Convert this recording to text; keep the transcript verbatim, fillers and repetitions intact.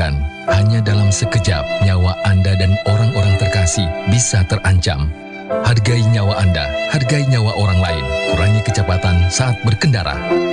bayangkan, hanya dalam sekejap nyawa Anda dan orang-orang terkasih bisa terancam. Hargai nyawa Anda, hargai nyawa orang lain. Kurangi kecepatan saat berkendara.